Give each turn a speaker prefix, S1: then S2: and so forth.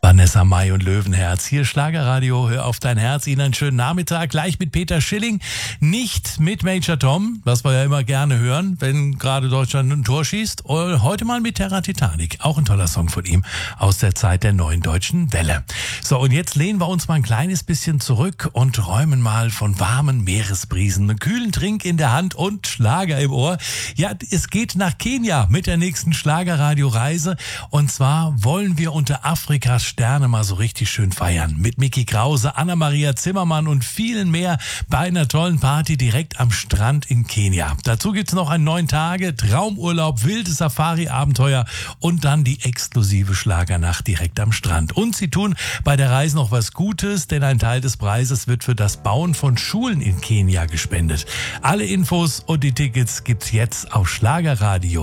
S1: Vanessa Mai und Löwenherz. Hier Schlagerradio, hör auf dein Herz. Ihnen einen schönen Nachmittag. Gleich mit Peter Schilling. Nicht mit Major Tom, was wir ja immer gerne hören, wenn gerade Deutschland ein Tor schießt. Heute mal mit Terra Titanic. Auch ein toller Song von ihm aus der Zeit der neuen deutschen Welle. So, und jetzt lehnen wir uns mal ein kleines bisschen zurück und träumen mal von warmen Meeresbrisen, einen kühlen Trink in der Hand und Schlager im Ohr. Ja, es geht nach Kenia mit der nächsten Schlagerradio-Reise. Und zwar wollen wir unter Afrikas Sterne mal so richtig schön feiern. Mit Micky Krause, Anna-Maria Zimmermann und vielen mehr bei einer tollen Party direkt am Strand in Kenia. Dazu gibt's noch einen 9 Tage Traumurlaub, wildes Safari-Abenteuer und dann die exklusive Schlagernacht direkt am Strand. Und sie tun bei der Reise noch was Gutes, denn ein Teil des Preises wird für das Bauen von Schulen in Kenia gespendet. Alle Infos und die Tickets gibt's jetzt auf Schlagerradio.